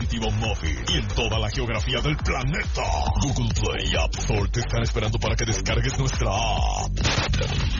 dispositivo móvil y en toda la geografía del planeta. Google Play y App Store te están esperando para que descargues nuestra app.